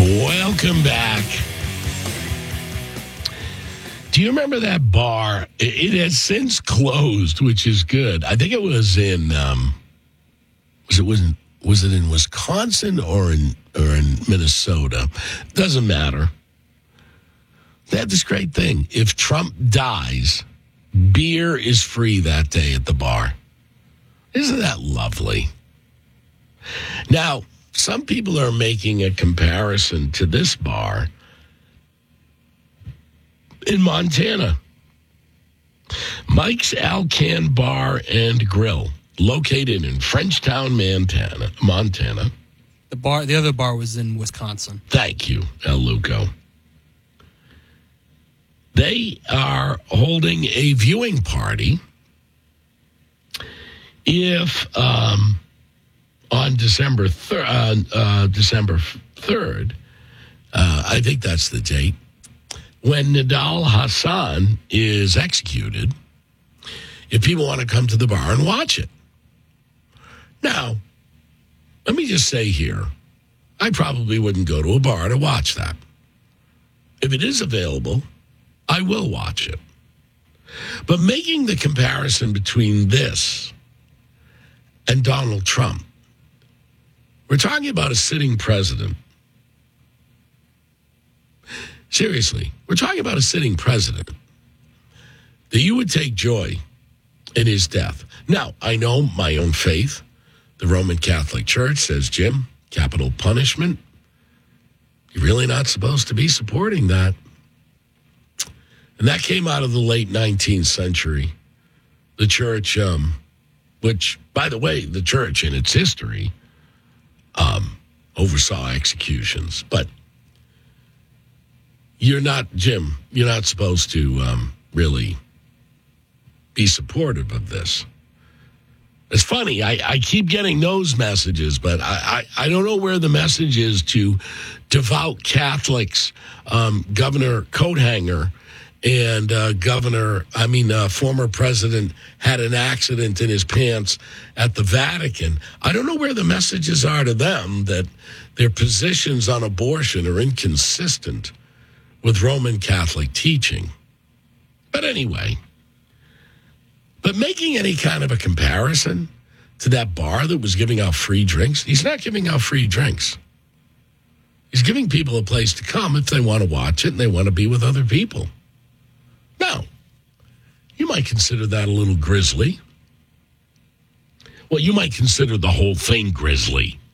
Welcome back. Do you remember that bar? It has since closed, which is good. I think it was in was it in Wisconsin or in Minnesota? Doesn't matter. They had this great thing. If Trump dies, beer is free that day at the bar. Isn't that lovely? Now, some people are making a comparison to this bar in Montana. Mike's Alcan Bar and Grill, located in Frenchtown, Montana. The other bar was in Wisconsin. Thank you, El Luco. They are holding a viewing party if on December 3rd, I think that's the date, when Nidal Hassan is executed, if people want to come to the bar and watch it. Now, let me just say here, I probably wouldn't go to a bar to watch that. If it is available, I will watch it. But making the comparison between this and Donald Trump, we're talking about a sitting president. Seriously, we're talking about a sitting president that you would take joy in his death. Now, I know my own faith, the Roman Catholic Church, says, Jim, capital punishment. You're really not supposed to be supporting that. And that came out of the late 19th century. The church, which, by the way, the church in its history oversaw executions. But you're not, Jim, you're not supposed to really be supportive of this. It's funny, I keep getting those messages, but I don't know where the message is to devout Catholics. Governor Coathanger and former president had an accident in his pants at the Vatican. I don't know where the messages are to them that their positions on abortion are inconsistent with Roman Catholic teaching. But anyway, but making any kind of a comparison to that bar that was giving out free drinks, he's not giving out free drinks. He's giving people a place to come if they want to watch it and they want to be with other people. Now, you might consider that a little grisly. Well, you might consider the whole thing grisly.